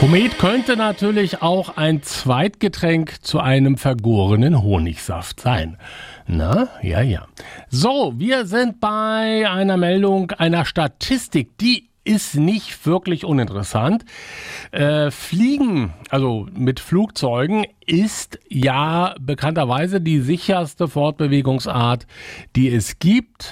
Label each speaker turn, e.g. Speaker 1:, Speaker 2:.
Speaker 1: Komet könnte natürlich auch ein Zweitgetränk zu einem vergorenen Honigsaft sein. Na, ja. So, wir sind bei einer Meldung, einer Statistik, die ist nicht wirklich uninteressant. Fliegen, also mit Flugzeugen, ist ja bekannterweise die sicherste Fortbewegungsart, die es gibt.